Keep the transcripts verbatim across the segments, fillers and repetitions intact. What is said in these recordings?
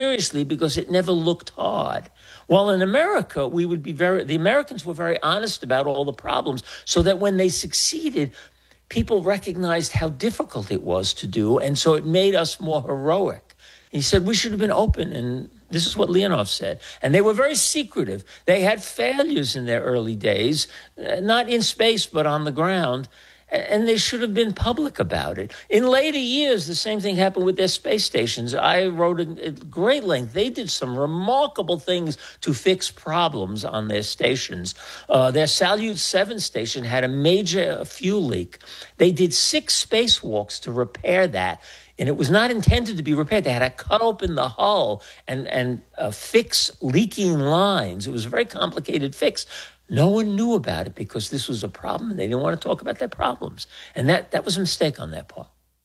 seriously because it never looked hard. While in America, we would be very, the Americans were very honest about all the problems so that when they succeeded, people recognized how difficult it was to do. And so it made us more heroic. He said, we should have been open. And this is what Leonov said. And they were very secretive. They had failures in their early days, not in space, but on the ground. And they should have been public about it. In later years, the same thing happened with their space stations. I wrote at great length. They did some remarkable things to fix problems on their stations. Uh, their Salyut seven station had a major fuel leak. They did six spacewalks to repair that. And it was not intended to be repaired. They had to cut open the hull and, and uh, fix leaking lines. It was a very complicated fix. No one knew about it because this was a problem, and they didn't want to talk about their problems. And that, that was a mistake on their part.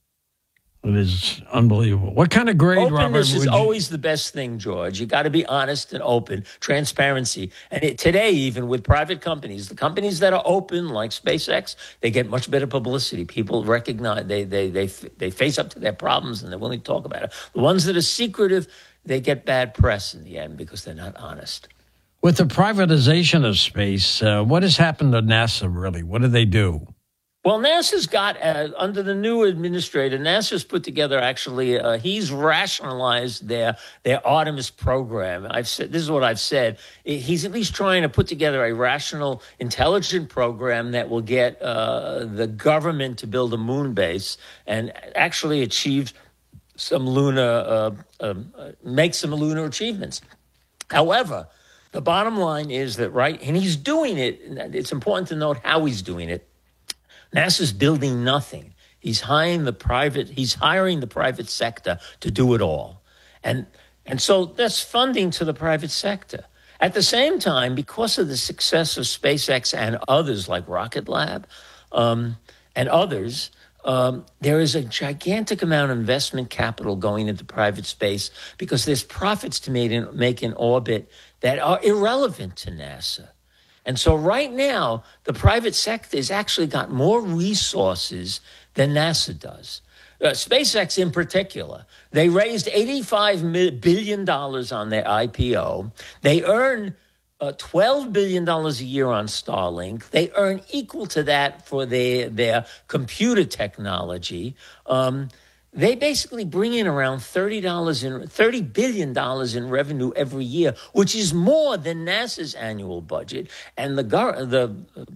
It is unbelievable. What kind of grade, Robert? Openness is you... always the best thing, George. You got to be honest and open, transparency. And it, today, even with private companies, the companies that are open, like SpaceX, they get much better publicity. People recognize, they they they they face up to their problems, and they're willing to talk about it. The ones that are secretive, they get bad press in the end because they're not honest. With the privatization of space, uh, what has happened to NASA, really? What do they do? Well, NASA's got, uh, under the new administrator, NASA's put together, actually, uh, he's rationalized their their Artemis program. I've said, this is what I've said. He's at least trying to put together a rational, intelligent program that will get uh, the government to build a moon base and actually achieve some lunar, uh, uh, make some lunar achievements. However, the bottom line is that, right, and he's doing it, and it's important to note how he's doing it. NASA's building nothing. He's hiring the private, he's hiring the private sector to do it all. And and so that's funding to the private sector. At the same time, because of the success of SpaceX and others like Rocket Lab um, and others, um, there is a gigantic amount of investment capital going into private space because there's profits to make in, make in orbit that are irrelevant to NASA. And so right now, the private sector has actually got more resources than NASA does. Uh, SpaceX in particular, they raised eighty-five billion dollars on their I P O. They earn uh, twelve billion dollars a year on Starlink. They earn equal to that for their, their computer technology. Um, They basically bring in around thirty dollars in thirty billion dollars in revenue every year, which is more than NASA's annual budget. And the the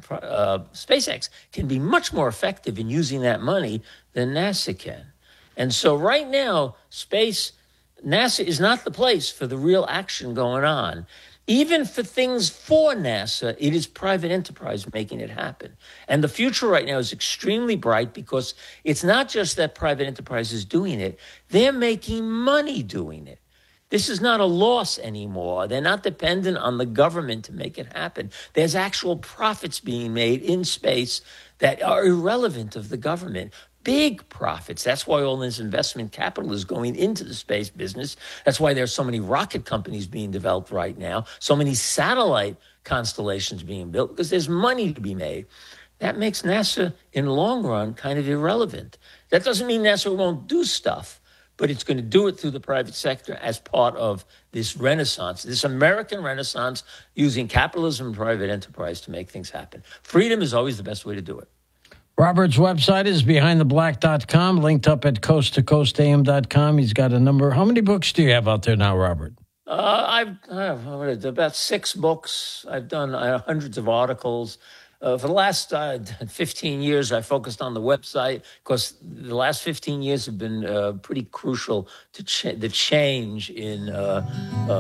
uh, SpaceX can be much more effective in using that money than NASA can. And so right now, space, NASA is not the place for the real action going on. Even for things for NASA, it is private enterprise making it happen. And the future right now is extremely bright because it's not just that private enterprise is doing it. They're making money doing it. This is not a loss anymore. They're not dependent on the government to make it happen. There's actual profits being made in space that are irrelevant of the government. Big profits. That's why all this investment capital is going into the space business. That's why there's so many rocket companies being developed right now, so many satellite constellations being built, because there's money to be made. That makes NASA, in the long run, kind of irrelevant. That doesn't mean NASA won't do stuff, but it's going to do it through the private sector as part of this renaissance, this American renaissance, using capitalism and private enterprise to make things happen. Freedom is always the best way to do it. Robert's website is behind the black dot com, linked up at coast to coast a m dot com. He's got a number. How many books do you have out there now, Robert? Uh, I've, I've about six books. I've done uh, hundreds of articles. Uh, for the last uh, fifteen years, I focused on the website because the last fifteen years have been uh, pretty crucial to ch- the change in uh, uh,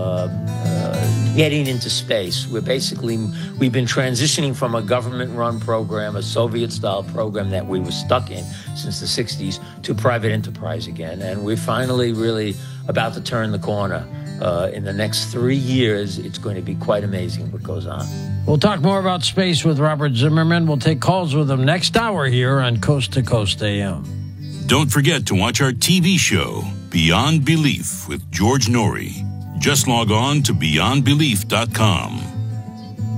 uh, getting into space. We're basically, we've been transitioning from a government-run program, a Soviet-style program that we were stuck in since the sixties, to private enterprise again. And we're finally really about to turn the corner. Uh, in the next three years, it's going to be quite amazing what goes on. We'll talk more about space with Robert Zimmerman. We'll take calls with him next hour here on Coast to Coast A M. Don't forget to watch our T V show, Beyond Belief, with George Norrie. Just log on to beyond belief dot com.